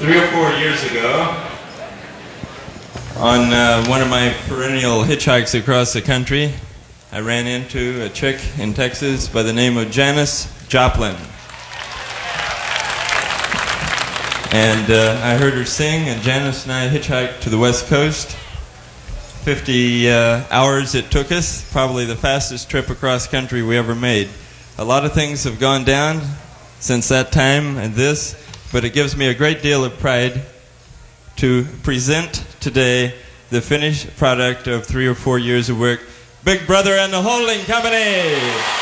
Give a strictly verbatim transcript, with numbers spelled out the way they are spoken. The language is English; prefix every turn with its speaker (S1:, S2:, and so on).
S1: Three or four years ago, on uh, one of my perennial hitchhikes across the country, I ran into a chick in Texas by the name of Janis Joplin. And uh, I heard her sing, and Janis and I hitchhiked to the West Coast. fifty uh, hours it took us, probably the fastest trip across country we ever made. A lot of things have gone down since that time and this, but it gives me a great deal of pride to present today the finished product of three or four years of work, Big Brother and the Holding Company.